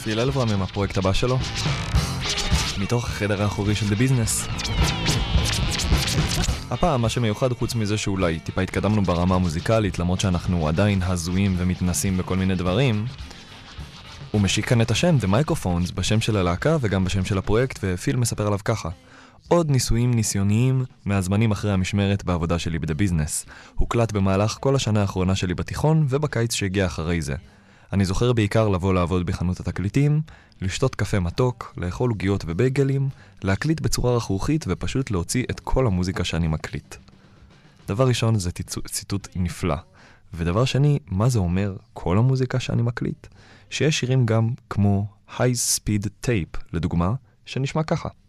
פיל אלברם עם הפרויקט הבא שלו, מתוך החדר האחורי של The Business. הפעם מה שמיוחד חוץ מזה שאולי טיפה התקדמנו ברמה המוזיקלית, למרות שאנחנו עדיין הזויים ומתנסים בכל מיני דברים, הוא משיק כאן את השם The Microphones בשם של הלהקה וגם בשם של הפרויקט, ופיל מספר עליו ככה: עוד ניסויים ניסיוניים מהזמנים אחרי המשמרת בעבודה שלי ב-The Business. הוקלט במהלך כל השנה האחרונה שלי בתיכון ובקיץ שהגיע אחרי זה. אני זוכר בעיקר לבוא לעבוד בחנות התקליטים, לשתות קפה מתוק, לאכול עוגיות ובייגלים, להקליט בצורה רכרוכית ופשוט להוציא את כל המוזיקה שאני מקליט. דבר ראשון, זה ציטוט נפלא. ודבר שני, מה זה אומר כל המוזיקה שאני מקליט? שיש שירים גם כמו High Speed Tape, לדוגמה, שנשמע ככה.